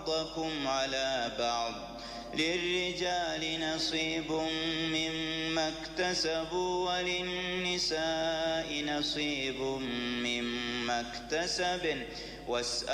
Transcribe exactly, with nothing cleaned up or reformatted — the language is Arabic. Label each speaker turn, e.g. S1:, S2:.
S1: بعضكم على بعض للرجال نصيب مما اكتسبوا وللنساء نصيب مما اكتسبن واسألوا